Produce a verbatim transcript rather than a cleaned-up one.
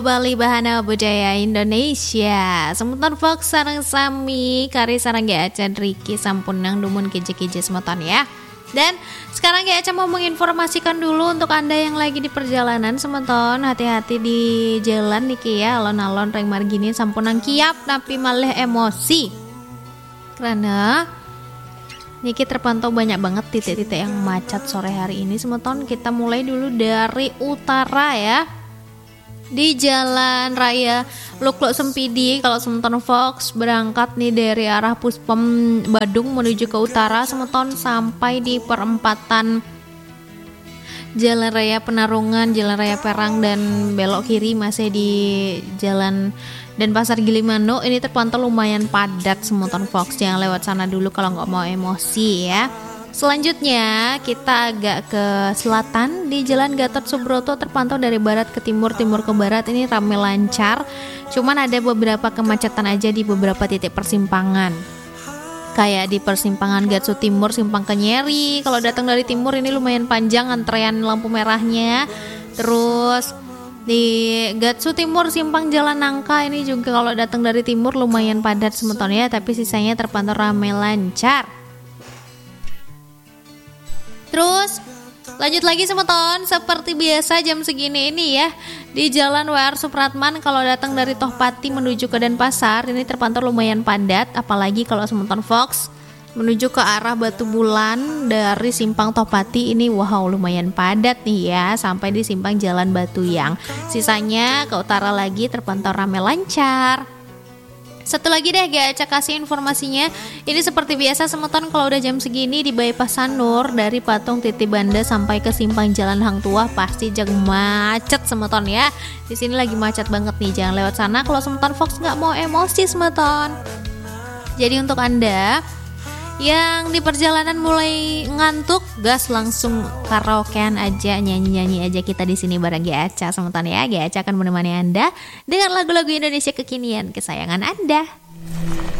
Bali Bahana Budaya Indonesia. Semutan Fox sarang sami kari sarang ge acan Riki sampun nang dumun keje-keje semutan ya. Dan sekarang ge acan mau menginformasikan dulu untuk Anda yang lagi di perjalanan semutan, hati-hati di jalan niki ya, alon-alon reng margini sampun nang kiap tapi malah emosi. Karena niki terpantau banyak banget titik-titik yang macet sore hari ini semutan. Kita mulai dulu dari utara ya. Di Jalan Raya Lukluk Sempidi, kalau semeton Fox berangkat nih dari arah Puspom Badung menuju ke utara semeton sampai di perempatan Jalan Raya Penarungan, Jalan Raya Perang dan belok kiri masih di Jalan Denpasar Gilimanuk. Ini terpantau lumayan padat semeton Fox, jangan lewat sana dulu kalau nggak mau emosi ya. Selanjutnya kita agak ke selatan di Jalan Gatot Subroto, terpantau dari barat ke timur, timur ke barat ini ramai lancar. Cuman ada beberapa kemacetan aja di beberapa titik persimpangan. Kayak di persimpangan Gatsu Timur, Simpang Kenyeri. Kalau datang dari timur ini lumayan panjang antrean lampu merahnya. Terus di Gatsu Timur Simpang Jalan Nangka ini juga kalau datang dari timur lumayan padat semeton ya, tapi sisanya terpantau ramai lancar. Terus lanjut lagi semeton, seperti biasa jam segini ini ya, di Jalan W R Supratman kalau datang dari Tohpati menuju ke Denpasar ini terpantau lumayan padat, apalagi kalau semeton Fox menuju ke arah Batu Bulan dari Simpang Tohpati ini wow lumayan padat nih ya, sampai di Simpang Jalan Batu Yang. Sisanya ke utara lagi terpantau ramai lancar. Satu lagi deh gak Aca kasih informasinya. Ini seperti biasa semeton kalau udah jam segini di bypass Sanur dari Patung Titi Banda sampai ke Simpang Jalan Hang Tuah pasti jang macet semeton ya. Di sini lagi macet banget nih, jangan lewat sana kalau semeton Fox nggak mau emosi semeton. Jadi untuk Anda yang di perjalanan mulai ngantuk, gas langsung karaokean aja, nyanyi-nyanyi aja kita di sini bareng G Aca semeton ya. G Aca akan menemani Anda dengan lagu-lagu Indonesia kekinian kesayangan Anda.